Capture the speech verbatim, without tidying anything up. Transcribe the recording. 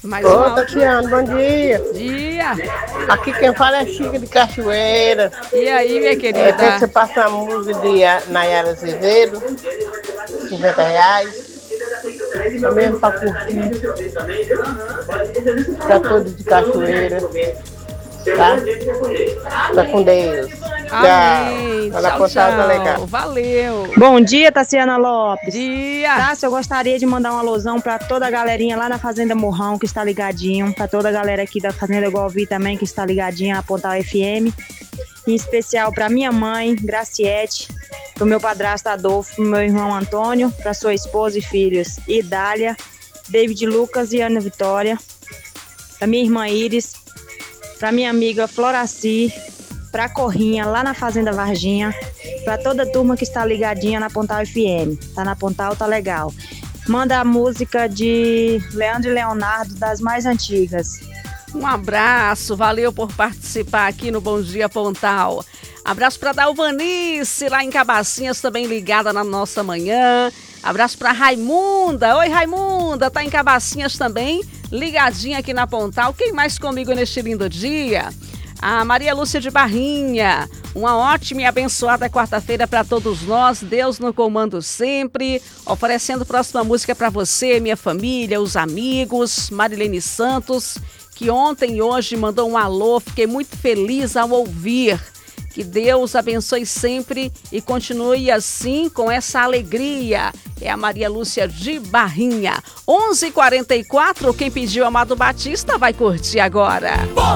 Mais Ô, um áudio. Tatiana, bom dia. Dia. Aqui quem fala é Chica de Cachoeira. E aí, minha É, quer que querida? você passa a música de A- Nayara Azevedo, cinquenta reais. Também para curtir. Para todos de Cachoeira. Tá? Tá com Deus. Amém. Tchau. Ela Tchau, postada tá legal. tchau. Valeu. Bom dia, Tassiana Lopes. Dia. Tássia, eu gostaria de mandar um alusão para toda a galerinha lá na Fazenda Morrão que está ligadinho, para toda a galera aqui da Fazenda Golvi também que está ligadinha a Pontal F M, em especial para minha mãe, Graciete, para o meu padrasto Adolfo, pro meu irmão Antônio, para sua esposa e filhos Idália, David Lucas e Ana Vitória, para minha irmã Iris, para minha amiga Floraci, para Corrinha, lá na Fazenda Varginha, para toda a turma que está ligadinha na Pontal F M. Tá na Pontal, tá legal. Manda a música de Leandro e Leonardo, das mais antigas. Um abraço, valeu por participar aqui no Bom Dia Pontal. Abraço para Dalvanice, lá em Cabacinhas, também ligada na nossa manhã. Abraço para Raimunda. Oi, Raimunda, tá em Cabacinhas também, ligadinha aqui na Pontal. Quem mais comigo neste lindo dia? A Maria Lúcia de Barrinha. Uma ótima e abençoada quarta-feira para todos nós. Deus no comando sempre. Oferecendo próxima música para você, minha família, os amigos. Marilene Santos, que ontem e hoje mandou um alô. Fiquei muito feliz ao ouvir. Que Deus abençoe sempre e continue assim com essa alegria. É a Maria Lúcia de Barrinha. onze e quarenta e quatro, quem pediu Amado Batista vai curtir agora.